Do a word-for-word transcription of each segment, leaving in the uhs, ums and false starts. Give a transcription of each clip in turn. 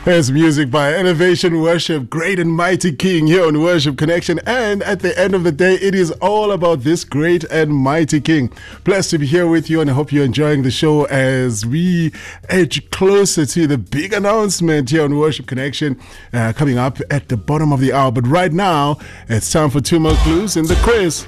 There's music by Elevation Worship, Great and Mighty King here on Worship Connection. And at the end of the day, it is all about this great and mighty King. Blessed to be here with you, and I hope you're enjoying the show as we edge closer to the big announcement here on Worship Connection uh, coming up at the bottom of the hour. But right now, it's time for two more clues in the quiz.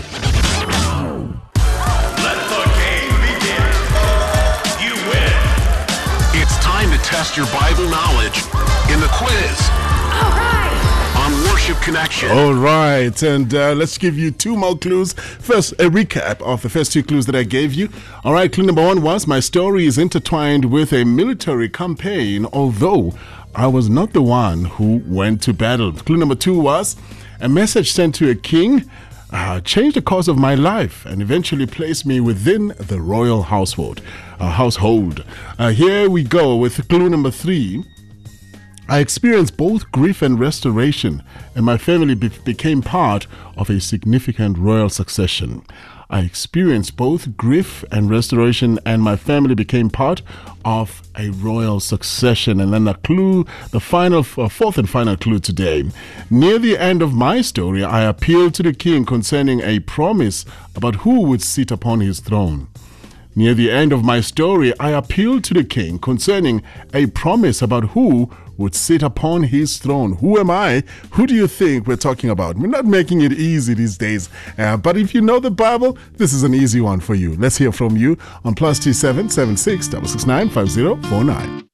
Test your Bible knowledge in the quiz. All right. On Worship Connection. All right, and uh, let's give you two more clues. First, a recap of the first two clues that I gave you. All right, clue number one was my story is intertwined with a military campaign, although I was not the one who went to battle. Clue number two was a message sent to a king Uh, changed the course of my life and eventually placed me within the royal household. Uh, household. Uh, here we go with clue number three. I experienced both grief and restoration, and my family be- became part of a significant royal succession. I experienced both grief and restoration, and my family became part of a royal succession. And then the clue, the final, uh, fourth and final clue today. Near the end of my story, I appealed to the king concerning a promise about who would sit upon his throne. Near the end of my story, I appealed to the king concerning a promise about who would sit upon his throne. Who am I? Who do you think we're talking about? We're not making it easy these days, uh, but if you know the Bible, this is an easy one for you. Let's hear from you on plus two seven seven six six six nine five zero four nine.